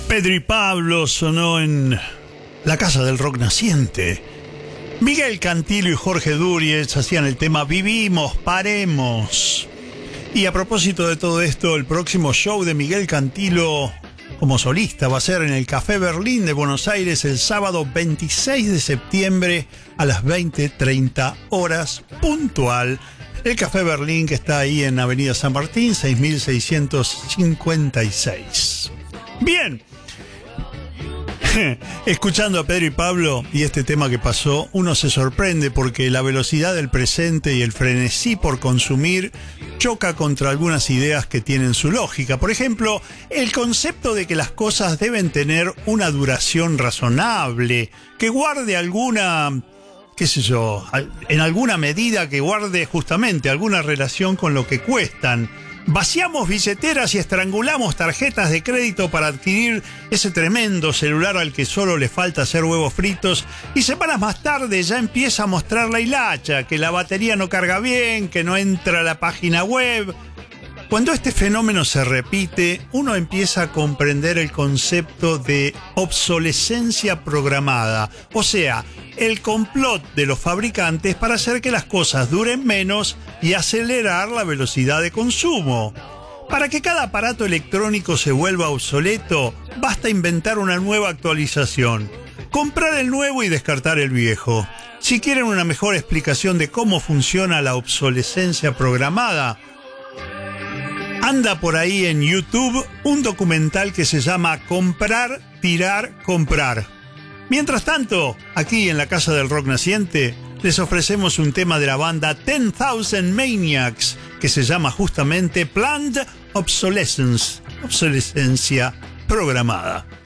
Pedro y Pablo sonó en la Casa del Rock Naciente. Miguel Cantilo y Jorge Duriez hacían el tema Vivimos, Paremos. Y a propósito de todo esto, el próximo show de Miguel Cantilo como solista va a ser en el Café Berlín de Buenos Aires el sábado 26 de septiembre a las 20:30 horas puntual. El Café Berlín, que está ahí en Avenida San Martín, 6656. Bien. Escuchando a Pedro y Pablo y este tema que pasó, uno se sorprende porque la velocidad del presente y el frenesí por consumir choca contra algunas ideas que tienen su lógica. Por ejemplo, el concepto de que las cosas deben tener una duración razonable, que guarde alguna, qué sé yo, en alguna medida que guarde justamente alguna relación con lo que cuestan. Vaciamos billeteras y estrangulamos tarjetas de crédito para adquirir ese tremendo celular al que solo le falta hacer huevos fritos, y semanas más tarde ya empieza a mostrar la hilacha, que la batería no carga bien, que no entra a la página web. Cuando este fenómeno se repite, uno empieza a comprender el concepto de obsolescencia programada, o sea, el complot de los fabricantes para hacer que las cosas duren menos y acelerar la velocidad de consumo. Para que cada aparato electrónico se vuelva obsoleto, basta inventar una nueva actualización, comprar el nuevo y descartar el viejo. Si quieren una mejor explicación de cómo funciona la obsolescencia programada, anda por ahí en YouTube un documental que se llama Comprar, Tirar, Comprar. Mientras tanto, aquí en la Casa del Rock Naciente, les ofrecemos un tema de la banda 10,000 Maniacs que se llama justamente Planned Obsolescence, obsolescencia programada.